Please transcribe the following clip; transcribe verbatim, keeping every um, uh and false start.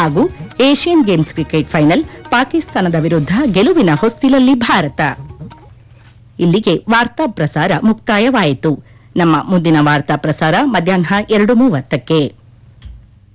ಹಾಗೂ Asian games cricket final ಪಾಕಿಸ್ತಾನದ ವಿರುದ್ಧ ಗೆಲುವಿನ ಹೊಸ್ತಿಲಲ್ಲಿ ಭಾರತ. ಇಲ್ಲಿಗೆ ವಾರ್ತಾ ಪ್ರಸಾರ ಮುಕ್ತಾಯವಾಯಿತು. ನಮ್ಮ ಮುಂದಿನ ವಾರ್ತಾ ಪ್ರಸಾರ ಮಧ್ಯಾಹ್ನ ಎರಡು ಮೂವತ್ತಕ್ಕೆ.